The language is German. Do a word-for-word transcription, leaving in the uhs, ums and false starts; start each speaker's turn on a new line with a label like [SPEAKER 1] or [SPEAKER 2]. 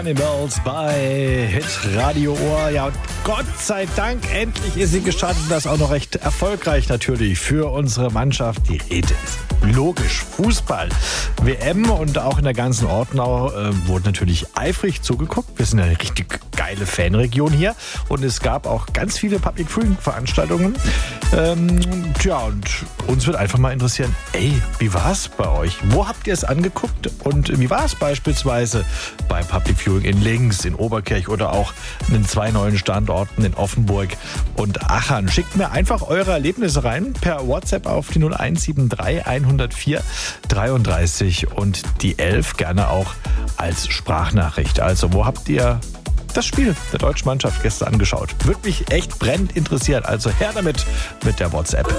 [SPEAKER 1] Cannibals bei Hit Radio Ohr. Ja, und Gott sei Dank, endlich ist sie gestartet. Das auch noch recht erfolgreich natürlich für unsere Mannschaft. Die Rede ist logisch. Fußball, W M und auch in der ganzen Ortenau äh, wurde natürlich eifrig zugeguckt. Wir sind eine richtig geile Fanregion hier und es gab auch ganz viele Public Viewing Veranstaltungen. Ähm, tja, und uns wird einfach mal interessieren, ey, wie war es bei euch? Wo habt ihr es angeguckt und wie war es beispielsweise bei Public Viewing in Linz, in Oberkirch oder auch in den zwei neuen Standorten in Offenburg und Achern? Schickt mir einfach eure Erlebnisse rein per WhatsApp auf die null eins sieben drei hundertvier dreiunddreißig und die elf, gerne auch als Sprachnachricht. Also, wo habt ihr das Spiel der deutschen Mannschaft gestern angeschaut? Würde mich echt brennend interessieren. Also her damit mit der WhatsApp.